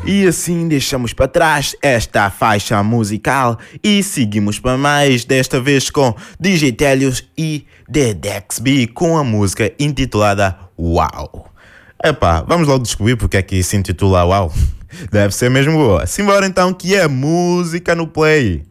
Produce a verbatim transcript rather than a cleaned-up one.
E assim deixamos para trás esta faixa musical e seguimos para mais, desta vez com D J Telios e The Dexby com a música intitulada Uau. Epá, vamos logo descobrir porque é que se intitula Uau. Deve ser mesmo boa. Simbora então, que é música no play.